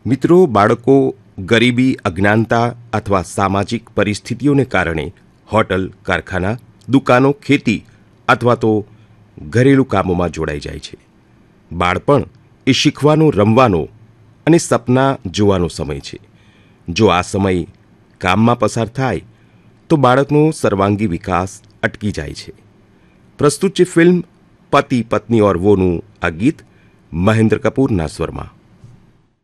મિત્રો, બાળકો ગરીબી, અજ્ઞાનતા અથવા સામાજિક પરિસ્થિતિઓને કારણે હોટલ, કારખાના, દુકાનો, ખેતી અથવા તો ઘરેલું કામોમાં જોડાઈ જાય છે. બાળપણ એ શીખવાનો, રમવાનો અને સપના જોવાનો સમય છે. જો આ સમય કામમાં પસાર થાય તો બાળકનો સર્વાંગી વિકાસ અટકી જાય છે. પ્રસ્તુત છે ફિલ્મ પતિ પત્ની ઓર વોનું આ ગીત મહેન્દ્ર કપૂરના સ્વરમાં.